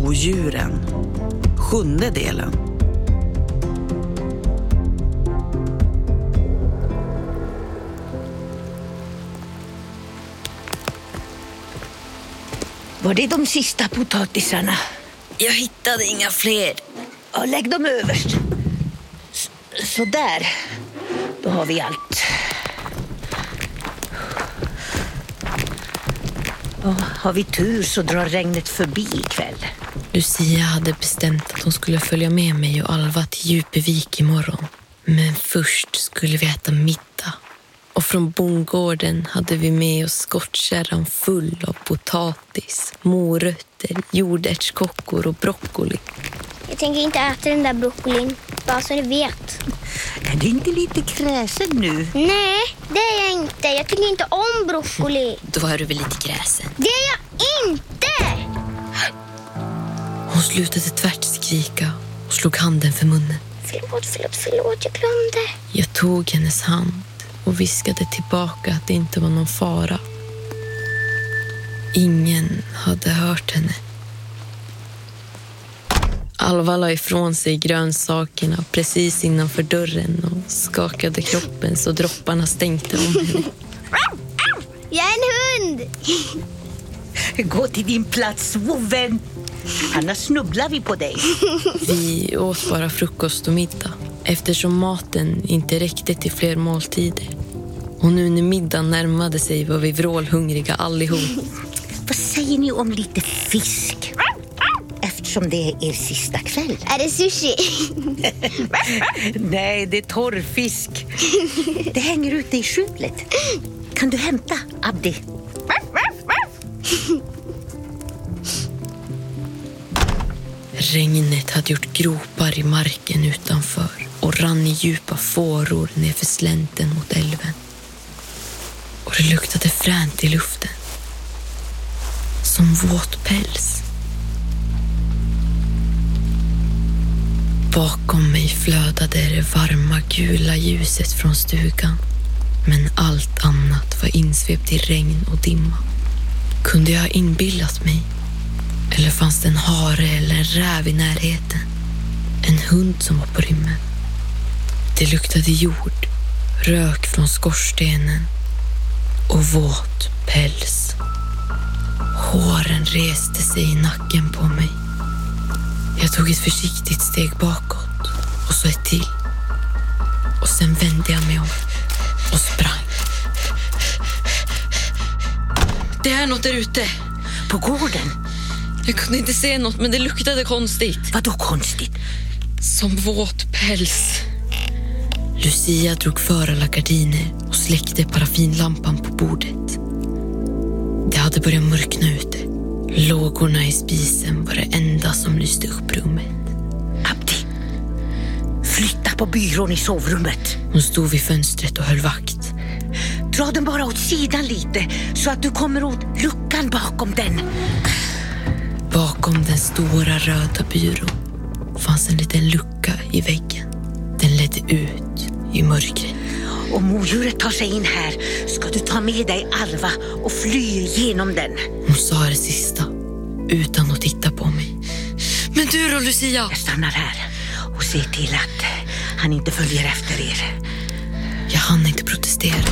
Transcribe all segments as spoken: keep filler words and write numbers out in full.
Odjuren. Sjunde delen. Var det de sista potatisarna? Jag hittade inga fler. Ja, lägg dem överst. S- så där. Då har vi allt. Ja, har vi tur så drar regnet förbi ikväll. Lucia hade bestämt att hon skulle följa med mig och Alva till Djupevik imorgon. Men först skulle vi äta middag. Och från bondgården hade vi med oss skottkärran full av potatis, morötter, jordärtskockor och broccoli. Jag tänker inte äta den där broccolin, bara så ni vet. Är det inte lite kräsen nu? Nej, det är jag inte. Jag tycker inte om broccoli. Då är du väl lite gräsen. Det är jag inte! Hon slutade tvärt skrika och slog handen för munnen. Förlåt, förlåt, förlåt. Jag glömde. Jag tog hennes hand och viskade tillbaka att det inte var någon fara. Ingen hade hört henne. Alva la ifrån sig grönsakerna precis innanför dörren och skakade kroppen så dropparna stänkte om henne. Jag är en hund! Gå till din plats, vovven. Annars snubblar vi på dig. Vi åt bara frukost och middag eftersom maten inte räckte till fler måltider. Och nu när middagen närmade sig var vi vrålhungriga allihop. Vad säger ni om lite fisk? Eftersom det är er sista kväll. Är det sushi? Nej, det är torrfisk. Det hänger ute i skjulet. Kan du hämta, Abdi? Regnet hade gjort gropar i marken utanför och rann i djupa fåror nerför slänten mot älven. Och det luktade fränt i luften. Som våt päls. Bakom mig flödade det varma gula ljuset från stugan. Men allt annat var insvept i regn och dimma. Kunde jag ha inbillat mig? Eller fanns det en hare eller en räv i närheten? En hund som var på rymmen. Det luktade jord, rök från skorstenen och våt päls. Håren reste sig i nacken på mig. Jag tog ett försiktigt steg bakåt och så ett till. Och sen vände jag mig om och sprang. Det är något där ute. På gården? Jag kunde inte se något, men det luktade konstigt. Vadå konstigt? Som våt päls. Lucia drog för alla gardiner och släckte paraffinlampan på bordet. Det hade börjat mörkna ute. Lågorna i spisen var det enda som lyste upp rummet. Abdi, flytta på byrån i sovrummet. Hon stod vid fönstret och höll vakt. Dra den bara åt sidan lite så att du kommer åt luckan bakom den. Bakom den stora röda byrån fanns en liten lucka i väggen. Den ledde ut i mörkret. Om odjuret tar sig in här ska du ta med dig Alva och fly genom den. Hon sa det sista utan att titta på mig. Men du då, Lucia? Jag stannar här och ser till att han inte följer efter er. Jag hann inte protestera.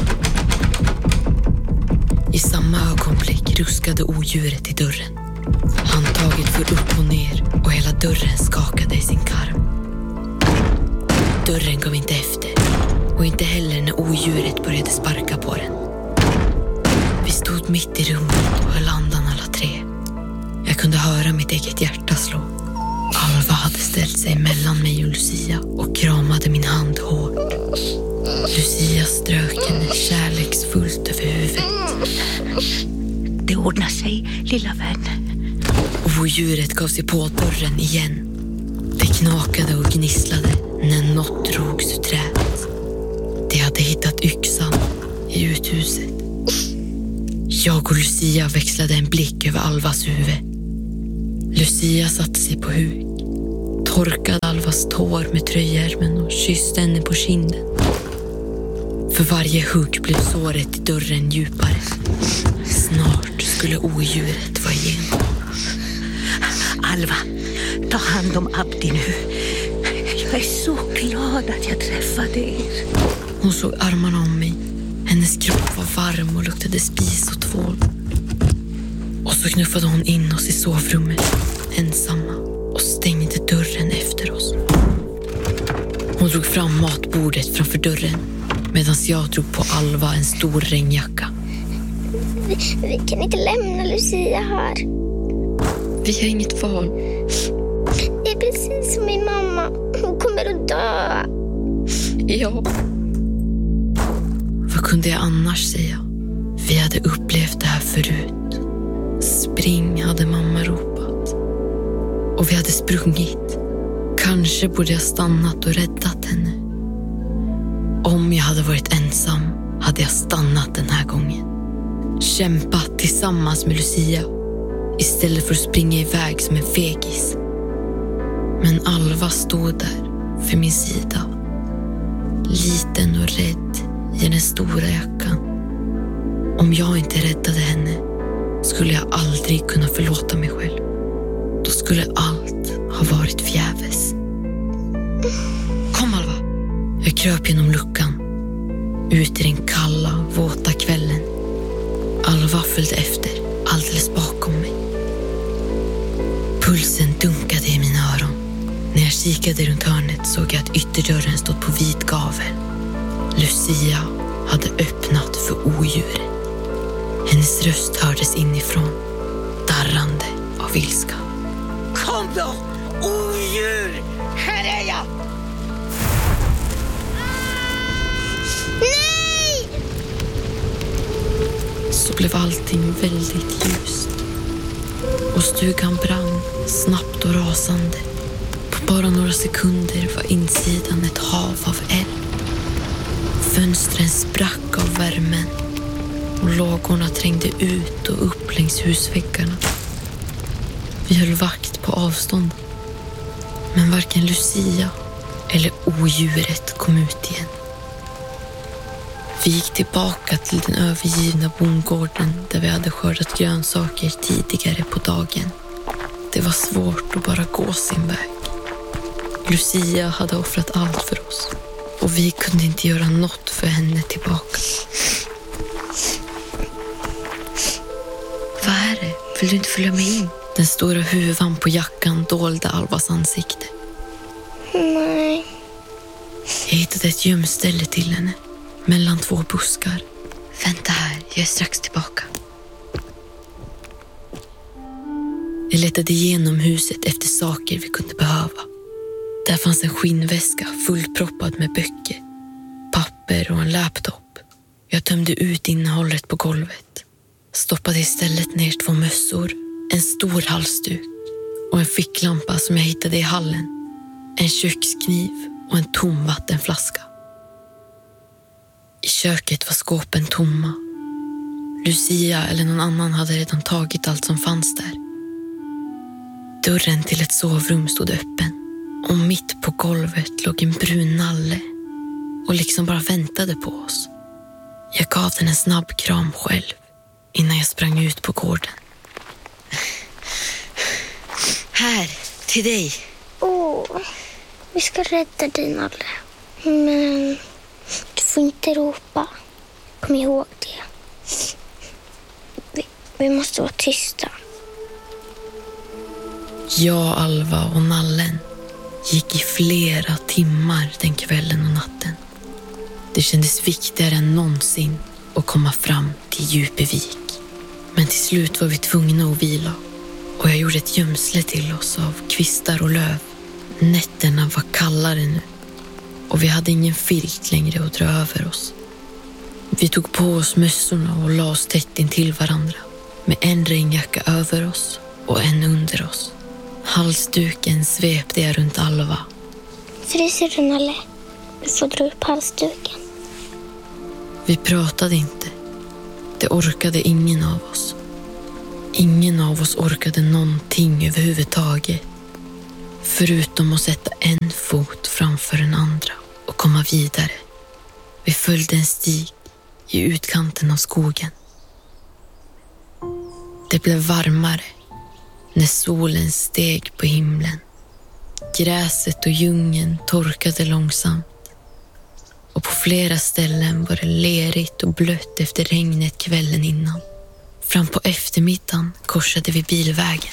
I samma ögonblick ruskade odjuret i dörren. Handtaget för upp och ner och hela dörren skakade i sin karm. Dörren gav inte efter och inte heller när odjuret började sparka på den. Vi stod mitt i rummet och höll andan alla tre. Jag kunde höra mitt eget hjärta slå. Alva hade ställt sig mellan mig och Lucia och kramade min hand hårt. Lucia strök henne kärleksfullt över huvudet. Det ordnar sig, lilla vän. Och odjuret gav sig på dörren igen. Det knakade och gnisslade när något drogs ur trädet. De hade hittat yxan i uthuset. Jag och Lucia växlade en blick över Alvas huvud. Lucia satte sig på huk, torkade Alvas tår med tröjärmen och kysste henne på kinden. För varje hugg blev såret i dörren djupare. Snart skulle odjuret vara igenom. Alva, ta hand om Abdi nu. Jag är så glad att jag träffade er. Hon såg armarna om mig. Hennes kropp var varm och luktade spis och tvål. Och så knuffade hon in oss i sovrummet, ensamma, och stängde dörren efter oss. Hon drog fram matbordet framför dörren medan jag drog på Alva en stor regnjacka. Vi, vi kan inte lämna Lucia här. Vi har inget val. Det är precis som min mamma. Hon kommer att dö. Ja. Vad kunde jag annars säga? Vi hade upplevt det här förut. Spring, hade mamma ropat. Och vi hade sprungit. Kanske borde jag stannat och räddat henne. Om jag hade varit ensam hade jag stannat den här gången. Kämpat tillsammans med Lucia istället för att springa iväg som en fegis. Men Alva stod där för min sida. Liten och rädd i den stora jackan. Om jag inte räddade henne skulle jag aldrig kunna förlåta mig själv. Då skulle allt ha varit förgäves. Kom Alva! Jag kröp genom luckan. Ut i den kalla, våta kvällen. Alva följde efter, alldeles bakom mig. Pulsen dunkade i mina öron. När jag kikade runt hörnet såg jag att ytterdörren stod på vid gavel. Lucia hade öppnat för odjuret. Hennes röst hördes inifrån, darrande av ilska. Kom då, odjur! Här är jag! Nej! Så blev allting väldigt ljust. Och stugan brann snabbt och rasande. På bara några sekunder var insidan ett hav av eld. Fönstren sprack av värmen. Och lågorna trängde ut och upp längs husväggarna. Vi höll vakt på avstånd. Men varken Lucia eller odjuret kom ut igen. Vi gick tillbaka till den övergivna bondgården där vi hade skördat grönsaker tidigare på dagen. Det var svårt att bara gå sin väg. Lucia hade offrat allt för oss och vi kunde inte göra något för henne tillbaka. Vad är det? Vill du inte följa med in? Den stora huvan på jackan dolde Alvas ansikte. Nej. Jag hittade ett gömställe till henne. Mellan två buskar. Vänta här, jag är strax tillbaka. Jag letade igenom huset efter saker vi kunde behöva. Där fanns en skinnväska fullproppad med böcker, papper och en laptop. Jag tömde ut innehållet på golvet. Stoppade istället ner två mössor, en stor halsduk och en ficklampa som jag hittade i hallen. En kökskniv och en tom vattenflaska. I köket var skåpen tomma. Lucia eller någon annan hade redan tagit allt som fanns där. Dörren till ett sovrum stod öppen och mitt på golvet låg en brun nalle och liksom bara väntade på oss. Jag gav den en snabb kram själv innan jag sprang ut på gården. Här, till dig. Åh, vi ska rädda dig, Nalle. Men du får inte ropa. Kom ihåg det. Vi, vi måste vara tysta. Jag, Alva och Nallen gick i flera timmar den kvällen och natten. Det kändes viktigare än någonsin att komma fram till Djupevik. Men till slut var vi tvungna att vila. Och jag gjorde ett gömsle till oss av kvistar och löv. Nätterna var kallare nu. Och vi hade ingen filt längre att dra över oss. Vi tog på oss mössorna och la oss tätt in till varandra. Med en regnjacka över oss och en under oss. Halsduken svepte jag runt Alva. Fryser du, Nalle? Du får dra upp halsduken. Vi pratade inte. Det orkade ingen av oss. Ingen av oss orkade någonting överhuvudtaget. Förutom att sätta en fot framför den andra och komma vidare. Vi följde en stig i utkanten av skogen. Det blev varmare. när solen steg på himlen. Gräset och djungeln torkade långsamt. Och på flera ställen var det lerigt och blött efter regnet kvällen innan. Fram på eftermiddagen korsade vi bilvägen.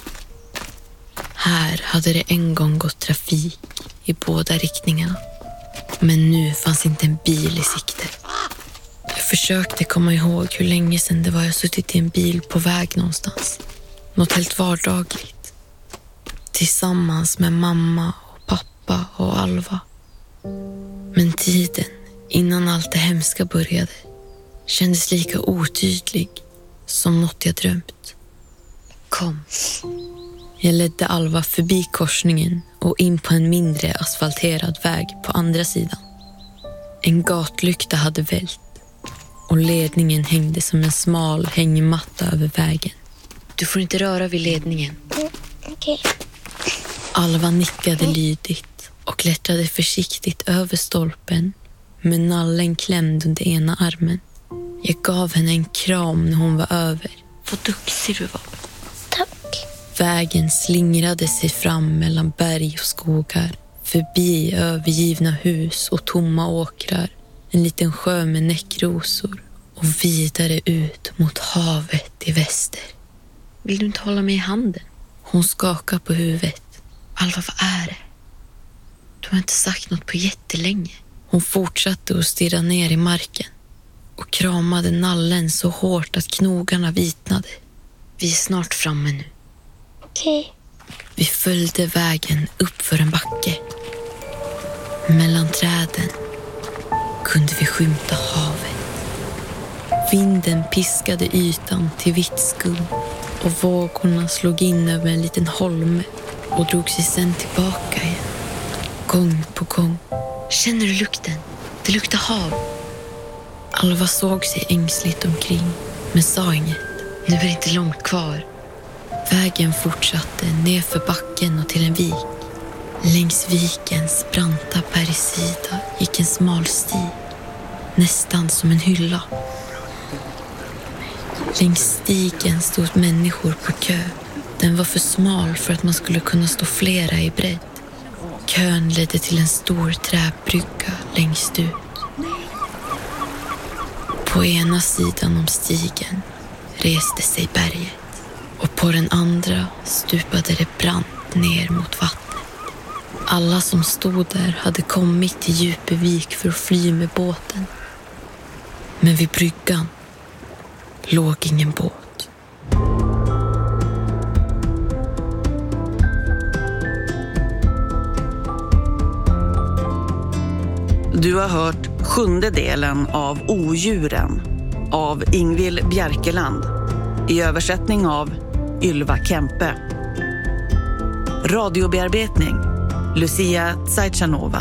Här hade det en gång gått trafik i båda riktningarna. Men nu fanns inte en bil i sikte. Jag försökte komma ihåg hur länge sedan det var jag suttit i en bil på väg någonstans. Något helt vardagligt. Tillsammans med mamma och pappa och Alva. Men tiden innan allt det hemska började kändes lika otydlig som något jag drömt. Kom. Jag ledde Alva förbi korsningen och in på en mindre asfalterad väg på andra sidan. En gatlykta hade vält och ledningen hängde som en smal hängmatta över vägen. Du får inte röra vid ledningen. Mm, okej. Okay. Alva nickade lydigt och klättrade försiktigt över stolpen med nallen klämd under ena armen. Jag gav henne en kram när hon var över. Vad duktig du var. Tack. Vägen slingrade sig fram mellan berg och skogar, förbi övergivna hus och tomma åkrar, en liten sjö med näckrosor och vidare ut mot havet i väster. Vill du inte hålla mig i handen? Hon skakade på huvudet. Alva, vad är det? Du har inte sagt något på jättelänge. Hon fortsatte att stirra ner i marken och kramade nallen så hårt att knogarna vitnade. Vi är snart framme nu. Okej. Okay. Vi följde vägen upp för en backe. Mellan träden kunde vi skymta havet. Vinden piskade ytan till vitt skum och vågorna slog in över en liten holme och drog sig sen tillbaka igen. Gång på gång. Känner du lukten? Det luktar hav. Alva såg sig ängsligt omkring men sa inget. Nu är det inte långt kvar. Vägen fortsatte ner för backen och till en vik. Längs vikens branta bergssida gick en smal stig, nästan som en hylla. Längs stigen stod människor på kö. Den var för smal för att man skulle kunna stå flera i bredd. Kön ledde till en stor träbrygga längst ut. På ena sidan om stigen reste sig berget och på den andra stupade det brant ner mot vattnet. Alla som stod där hade kommit till Djupevik för att fly med båten. Men vid bryggan låg ingen båt. Du har hört sjunde delen av Odjuren av Ingvill Bjerkeland i översättning av Ylva Kempe. Radiobearbetning Lucia Tsajchanova.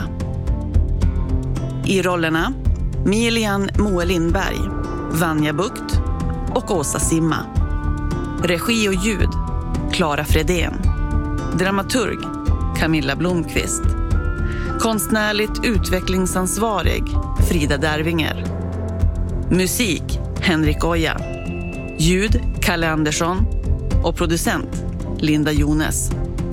I rollerna Milian Moe Lindberg, Vanja Bukt och Åsa Simma. Regi och ljud Klara Fredén. Dramaturg Camilla Blomqvist. Konstnärligt utvecklingsansvarig Frida Dervinger. Musik Henrik Oja. Ljud Kalle Andersson och producent Linda Jones.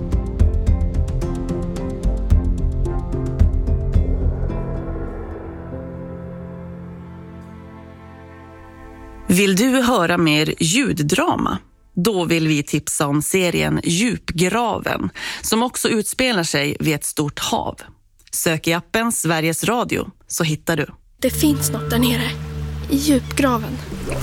Vill du höra mer ljuddrama? Då vill vi tipsa om serien Djupgraven som också utspelar sig vid ett stort hav. Sök i appen Sveriges Radio så hittar du. Det finns något där nere, i djupgraven.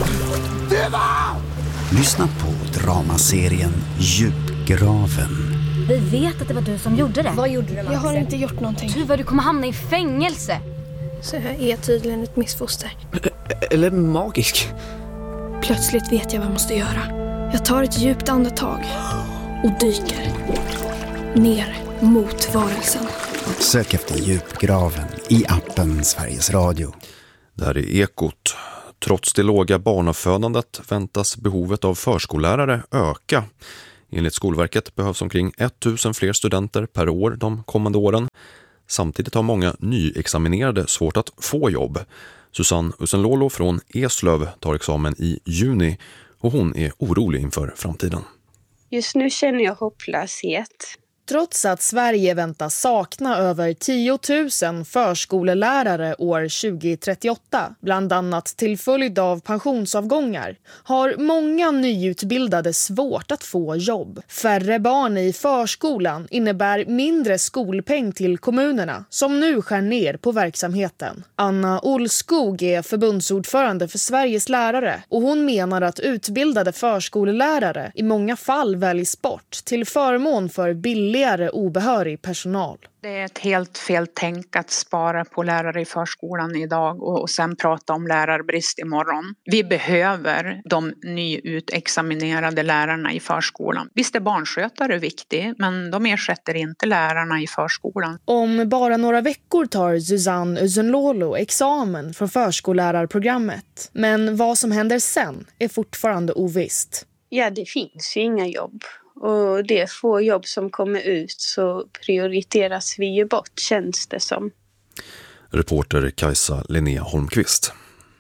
Lyssna på dramaserien Djupgraven. Vi vet att det var du som gjorde det. Vad gjorde du, Max? Jag har inte gjort någonting. Tuva, du kommer hamna i fängelse. Så jag är tydligen ett missfoster. Eller magisk. Plötsligt vet jag vad jag måste göra. Jag tar ett djupt andetag och dyker ner mot varelsen. Sök efter Djupgraven i appen Sveriges Radio. Det här är Ekot. Trots det låga barnafödandet väntas behovet av förskollärare öka. Enligt Skolverket behövs omkring tusen fler studenter per år de kommande åren. Samtidigt har många nyexaminerade svårt att få jobb. Susanne Usenlolo från Eslöv tar examen i juni och hon är orolig inför framtiden. Just nu känner jag hopplöshet. Trots att Sverige väntas sakna över tio tusen förskolelärare år tjugo trettioåtta, bland annat till följd av pensionsavgångar, har många nyutbildade svårt att få jobb. Färre barn i förskolan innebär mindre skolpeng till kommunerna som nu skär ner på verksamheten. Anna Olskog är förbundsordförande för Sveriges lärare och hon menar att utbildade förskolelärare i många fall väljs bort till förmån för billiga obehörig personal. Det är ett helt fel tänk att spara på lärare i förskolan idag och, och sen prata om lärarbrist imorgon. Vi behöver de nyutexaminerade lärarna i förskolan. Visst är barnskötare viktigt, men de ersätter inte lärarna i förskolan. Om bara några veckor tar Susanne Özunlolo examen från förskollärarprogrammet. Men vad som händer sen är fortfarande ovisst. Ja, det finns ju inga jobb. Och det få jobb som kommer ut så prioriteras vi ju bort, känns det som. Reporter Kajsa Linnea Holmqvist.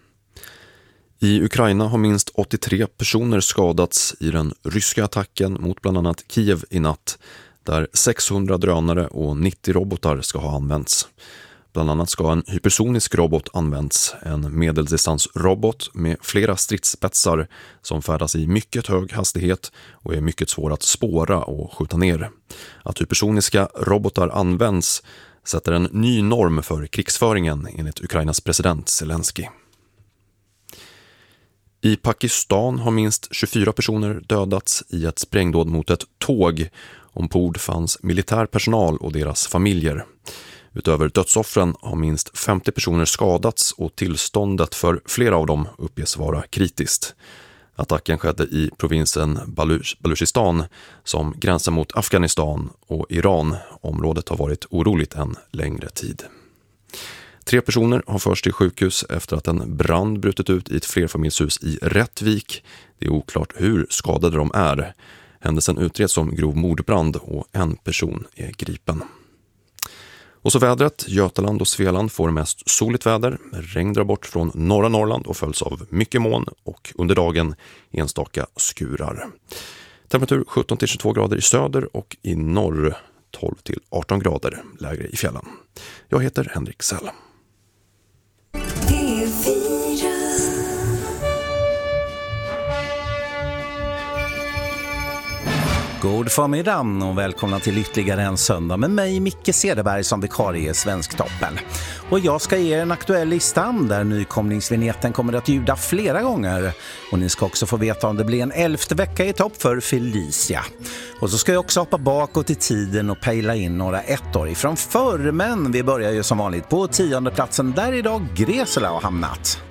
I Ukraina har minst åttiotre personer skadats i den ryska attacken mot bland annat Kiev i natt, där sexhundra drönare och nittio robotar ska ha använts. Bland annat ska en hypersonisk robot använts, en medeldistansrobot med flera stridsspetsar som färdas i mycket hög hastighet och är mycket svår att spåra och skjuta ner. Att hypersoniska robotar används sätter en ny norm för krigsföringen enligt Ukrainas president Zelensky. I Pakistan har minst tjugofyra personer dödats i ett sprängdåd mot ett tåg. Ombord fanns militär personal och deras familjer. Utöver dödsoffren har minst femtio personer skadats och tillståndet för flera av dem uppges vara kritiskt. Attacken skedde i provinsen Baluchistan som gränsar mot Afghanistan och Iran. Området har varit oroligt en längre tid. Tre personer har förts till sjukhus efter att en brand brutit ut i ett flerfamiljshus i Rättvik. Det är oklart hur skadade de är. Händelsen utreds som grov mordbrand och en person är gripen. Och så vädret. Götaland och Svealand får mest soligt väder. Regn drar bort från norra Norrland och följs av mycket moln och under dagen enstaka skurar. Temperatur sjutton till tjugotvå grader i söder och i norr tolv till arton grader lägre i fjällen. Jag heter Henrik Sell. God förmiddag och välkomna till ytterligare en söndag med mig Micke Cederberg som vikarie i Svensktoppen. Och jag ska ge er en aktuell lista där nykomlingsvinjetten kommer att ljuda flera gånger. Och ni ska också få veta om det blir en elfte vecka i topp för Felicia. Och så ska jag också hoppa bakåt i tiden och pejla in några ettor ifrån förr. Men vi börjar ju som vanligt på tionde platsen där idag Gresela har hamnat.